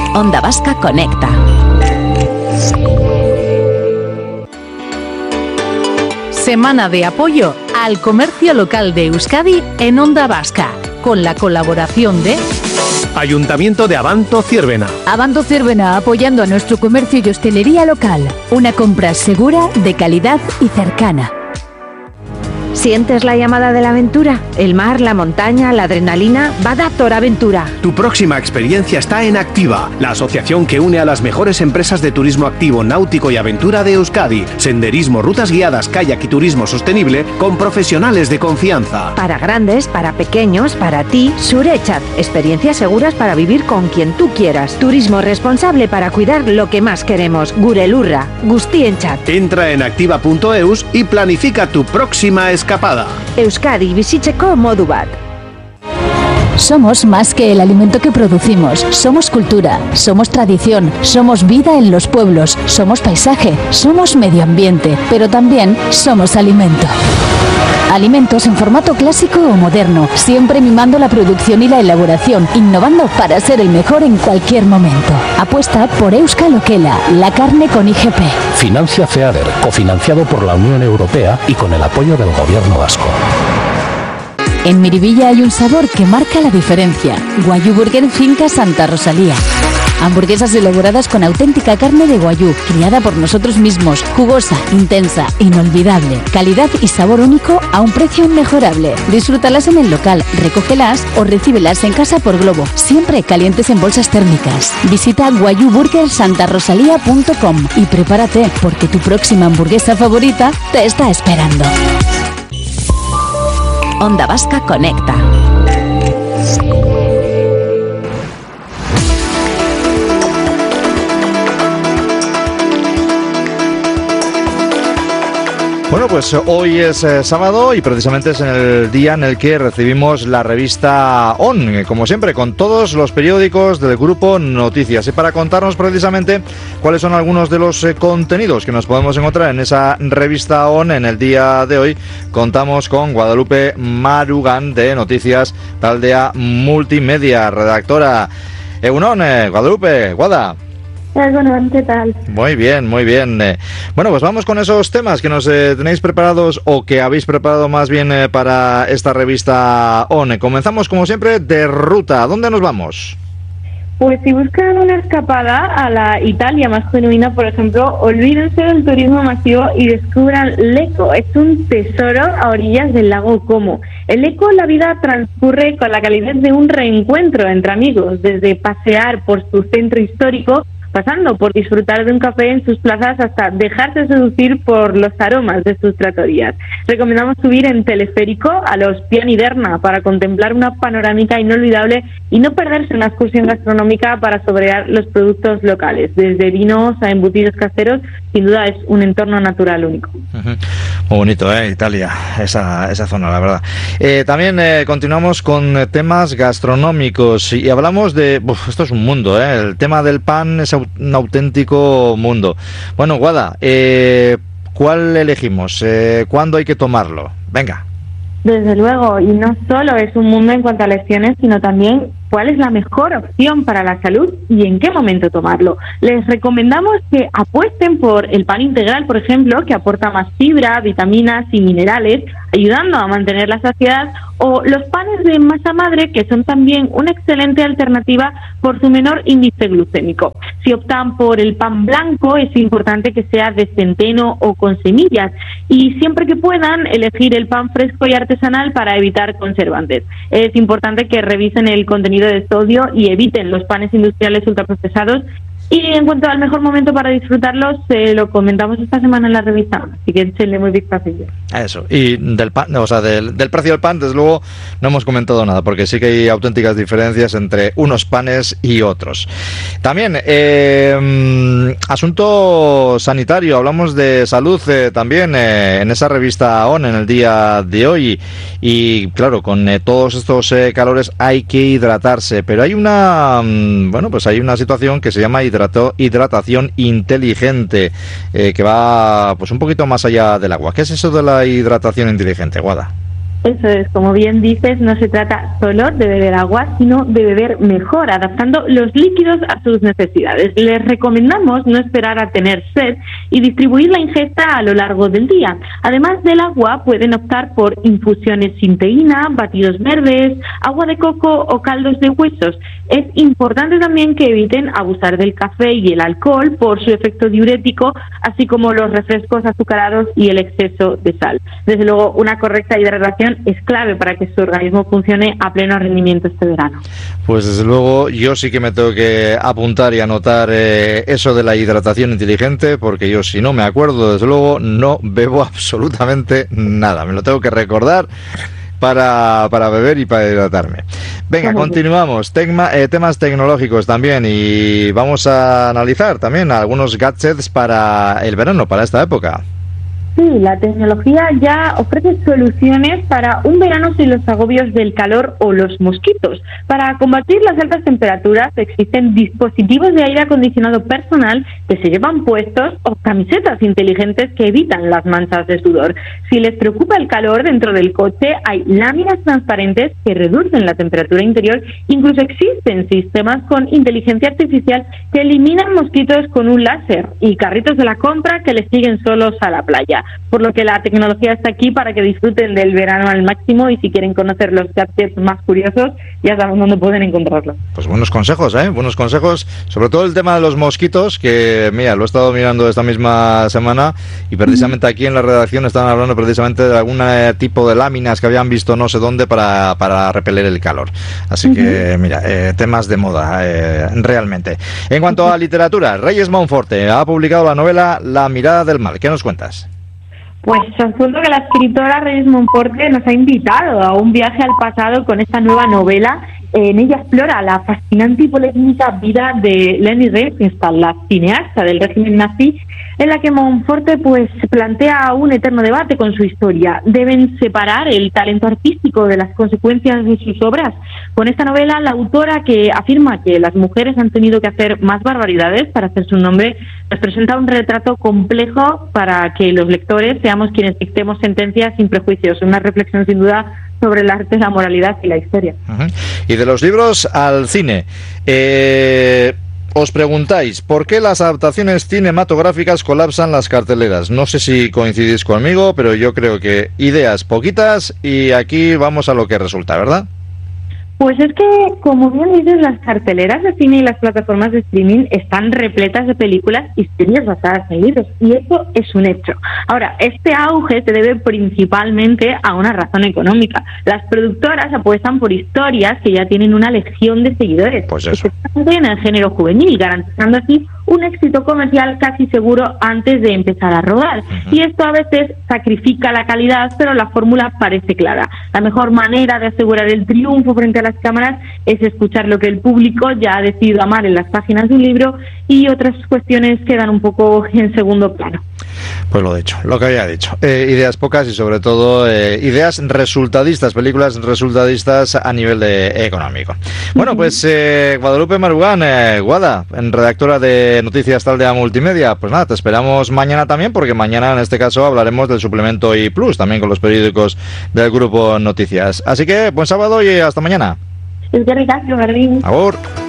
Onda Vasca Conecta. Semana de apoyo al comercio local de Euskadi en Onda Vasca, con la colaboración de Ayuntamiento de Abanto Ciervena. Abanto Ciervena, apoyando a nuestro comercio y hostelería local. Una compra segura, de calidad y cercana. ¿Sientes la llamada de la aventura? El mar, la montaña, la adrenalina. Badator Aventura. Tu próxima experiencia está en Activa, la asociación que une a las mejores empresas de turismo activo, náutico y aventura de Euskadi. Senderismo, rutas guiadas, kayak y turismo sostenible con profesionales de confianza. Para grandes, para pequeños, para ti, Surechat. Experiencias seguras para vivir con quien tú quieras. Turismo responsable para cuidar lo que más queremos. Gurelurra, Guztienchat. Entra en activa.eus y planifica tu próxima escapada. Euskadi bizitzeko modu bat. Somos más que el alimento que producimos. Somos cultura, somos tradición, somos vida en los pueblos, somos paisaje, somos medio ambiente, pero también somos alimento. Alimentos en formato clásico o moderno, siempre mimando la producción y la elaboración, innovando para ser el mejor en cualquier momento. Apuesta por Euskal Okela, la carne con IGP. Financia FEADER, cofinanciado por la Unión Europea y con el apoyo del Gobierno vasco. En Miribilla hay un sabor que marca la diferencia. Guayú Burger Finca Santa Rosalía. Hamburguesas elaboradas con auténtica carne de guayú, criada por nosotros mismos, jugosa, intensa, inolvidable. Calidad y sabor único a un precio inmejorable. Disfrútalas en el local, recógelas o recíbelas en casa por globo, siempre calientes en bolsas térmicas. Visita guayuburgersantarosalía.com y prepárate, porque tu próxima hamburguesa favorita te está esperando. Onda Vasca Conecta. Bueno, pues hoy es sábado y precisamente es en el día en el que recibimos la revista ON, como siempre, con todos los periódicos del grupo Noticias. Y para contarnos precisamente cuáles son algunos de los contenidos que nos podemos encontrar en esa revista ON en el día de hoy, contamos con Guadalupe Marugán de Noticias Taldea Multimedia, redactora. Egunon, Guadalupe, Guada. Bueno, ¿qué tal? Muy bien, muy bien. Bueno, pues vamos con esos temas que nos tenéis preparados o que habéis preparado más bien para esta revista ON. Comenzamos como siempre de ruta. ¿Dónde nos vamos? Pues si buscan una escapada a la Italia más genuina, por ejemplo, olvídense del turismo masivo y descubran Lecco. Es un tesoro a orillas del lago Como. En Lecco la vida transcurre con la calidez de un reencuentro entre amigos, desde pasear por su centro histórico, pasando por disfrutar de un café en sus plazas hasta dejarse seducir por los aromas de sus trattorías. Recomendamos subir en teleférico a los Piani d'Erna para contemplar una panorámica inolvidable y no perderse una excursión gastronómica para saborear los productos locales. Desde vinos a embutidos caseros, sin duda es un entorno natural único. Muy bonito, Italia, esa zona, la verdad. También continuamos con temas gastronómicos y hablamos de... esto es un mundo, el tema del pan es un auténtico mundo. Bueno, Guada, ¿cuál elegimos? ¿Cuándo hay que tomarlo? Venga. Desde luego, y no solo es un mundo en cuanto a lecciones, sino también cuál es la mejor opción para la salud y en qué momento tomarlo. Les recomendamos que apuesten por el pan integral, por ejemplo, que aporta más fibra, vitaminas y minerales, ayudando a mantener la saciedad, o los panes de masa madre, que son también una excelente alternativa por su menor índice glucémico. Si optan por el pan blanco, es importante que sea de centeno o con semillas, y siempre que puedan, elegir el pan fresco y artesanal para evitar conservantes. Es importante que revisen el contenido de sodio y eviten los panes industriales ultraprocesados. Y en cuanto al mejor momento para disfrutarlos, lo comentamos esta semana en la revista, así que échenle muy vistacillo. Eso, y del pan, o sea, del precio del pan, desde luego, no hemos comentado nada, porque sí que hay auténticas diferencias entre unos panes y otros. También, asunto sanitario, hablamos de salud también en esa revista ON en el día de hoy, y claro, con todos estos calores hay que hidratarse, pero hay una, hay una situación que se llama hidratación inteligente, que va pues un poquito más allá del agua. ¿Qué es eso de la hidratación inteligente, Guada? Eso es, como bien dices, no se trata solo de beber agua, sino de beber mejor, adaptando los líquidos a sus necesidades. Les recomendamos no esperar a tener sed y distribuir la ingesta a lo largo del día. Además del agua, pueden optar por infusiones sin teína, batidos verdes, agua de coco o caldos de huesos. Es importante también que eviten abusar del café y el alcohol por su efecto diurético, así como los refrescos azucarados y el exceso de sal. Desde luego, una correcta hidratación es clave para que su organismo funcione a pleno rendimiento este verano. Pues desde luego yo sí que me tengo que apuntar y anotar eso de la hidratación inteligente, porque yo, si no me acuerdo, desde luego no bebo absolutamente nada. Me lo tengo que recordar para beber y para hidratarme. Venga, continuamos. Temas tecnológicos también, y vamos a analizar también algunos gadgets para el verano, para esta época. Sí, la tecnología ya ofrece soluciones para un verano sin los agobios del calor o los mosquitos. Para combatir las altas temperaturas existen dispositivos de aire acondicionado personal que se llevan puestos o camisetas inteligentes que evitan las manchas de sudor. Si les preocupa el calor dentro del coche, hay láminas transparentes que reducen la temperatura interior. Incluso existen sistemas con inteligencia artificial que eliminan mosquitos con un láser, y carritos de la compra que les siguen solos a la playa. Por lo que la tecnología está aquí para que disfruten del verano al máximo, y si quieren conocer los gadgets más curiosos, ya saben dónde pueden encontrarlos. Pues buenos consejos, buenos consejos, sobre todo el tema de los mosquitos, que mira, lo he estado mirando esta misma semana, y precisamente aquí en la redacción estaban hablando precisamente de algún tipo de láminas que habían visto no sé dónde para repeler el calor. Así que mira, temas de moda realmente. En cuanto a literatura, Reyes Monforte ha publicado la novela La mirada del mal. ¿Qué nos cuentas? Pues os cuento que la escritora Reyes Monforte nos ha invitado a un viaje al pasado con esta nueva novela. En ella explora la fascinante y polémica vida de Leni Riefenstahl, la cineasta del régimen nazi, en la que Monforte pues plantea un eterno debate con su historia. ¿Deben separar el talento artístico de las consecuencias de sus obras? Con esta novela, la autora, que afirma que las mujeres han tenido que hacer más barbaridades para hacer su nombre, nos presenta un retrato complejo para que los lectores seamos quienes dictemos sentencias sin prejuicios. Una reflexión sin duda sobre el arte, la moralidad y la historia. Y de los libros al cine, os preguntáis, ¿por qué las adaptaciones cinematográficas colapsan las carteleras? No sé si coincidís conmigo, pero yo creo que ideas poquitas, y aquí vamos a lo que resulta, ¿verdad? Pues es que, como bien dices, las carteleras de cine y las plataformas de streaming están repletas de películas y series basadas en libros, y eso es un hecho. Ahora, este auge se debe principalmente a una razón económica. Las productoras apuestan por historias que ya tienen una legión de seguidores, especialmente en el género juvenil, garantizando así un éxito comercial casi seguro antes de empezar a rodar. Y esto a veces sacrifica la calidad, pero la fórmula parece clara. La mejor manera de asegurar el triunfo frente a las cámaras es escuchar lo que el público ya ha decidido amar en las páginas de un libro, y otras cuestiones quedan un poco en segundo plano. Pues lo dicho, lo que había dicho. Ideas pocas y sobre todo ideas resultadistas, películas resultadistas a nivel económico. Bueno, pues Guadalupe Marugán, Guada, redactora de Noticias Taldea Multimedia, pues nada, te esperamos mañana también, porque mañana en este caso hablaremos del suplemento I+, también con los periódicos del Grupo Noticias. Así que buen sábado y hasta mañana. Es que ricasco, Berlín. Agur.